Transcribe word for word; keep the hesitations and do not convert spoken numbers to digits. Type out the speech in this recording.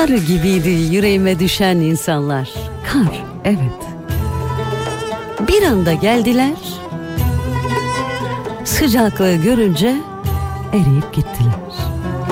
Kar gibiydi yüreğime düşen insanlar. Kar, evet. Bir anda geldiler, sıcaklığı görünce eriyip gittiler.